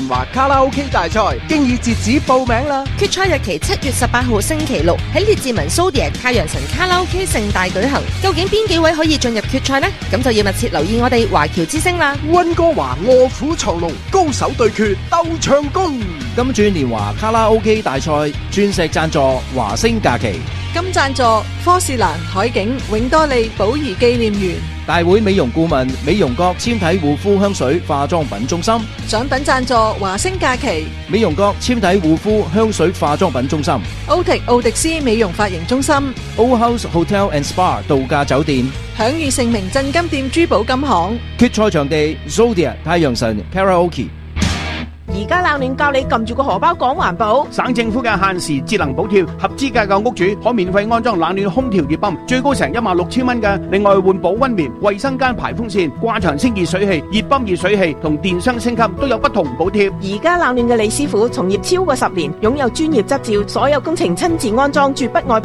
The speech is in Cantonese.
年華卡拉 OK 大賽經已截止報名啦！ 決賽日期7月18號星期六喺列治文蘇迪太陽神卡拉 OK 盛大舉行。究竟邊幾位可以進入決賽呢？咁就要密切留意我哋華僑之聲啦！ 溫哥華臥虎藏龍，高手對決鬥唱功。 金鑽年華卡拉 OK 大賽鑽石贊助華星假期， 金贊助科士蘭海景永多利寶儀紀念園， 大會美容顧問美容閣纖體護膚香水化妝品中心， 獎品贊助華星假期， 美容閣纖體護膚香水化妝品中心， 奧迪斯美容髮型中心， Old House Hotel and Spa 度假酒店， 享譽盛名鎮金店珠寶金行。 決賽場地 Zodiac 太陽神 Karaoke。 而家冷暖教你撳住個荷包講環保。 省政府嘅限時節能補貼，合資格嘅屋主可免費安裝冷暖空調熱泵，最高成16,000蚊嘅。另外換保溫棉、衛生間排風扇、掛牆清熱水器、熱泵熱水器同電箱升級都有不同補貼。 而家冷暖嘅李師傅從業超過10年，擁有專業執照，所有工程親自安裝，絕不外包。